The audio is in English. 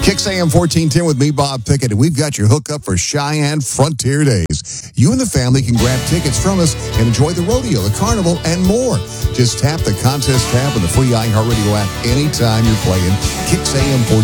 Kicks AM 1410 with me, Bob Pickett, and we've got your hookup for Cheyenne Frontier Days. You and the family can grab tickets from us and enjoy the rodeo, the carnival, and more. Just tap the contest tab on the free iHeartRadio app anytime you're playing Kicks AM 1410.